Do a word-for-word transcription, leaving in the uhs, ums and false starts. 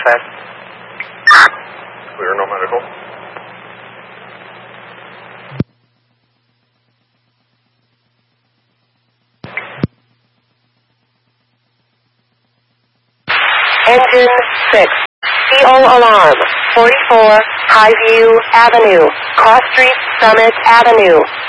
dispatch. Clear, no medical. Engine six. C O alarm. forty-four Highview Avenue. Cross Street, Summit Avenue.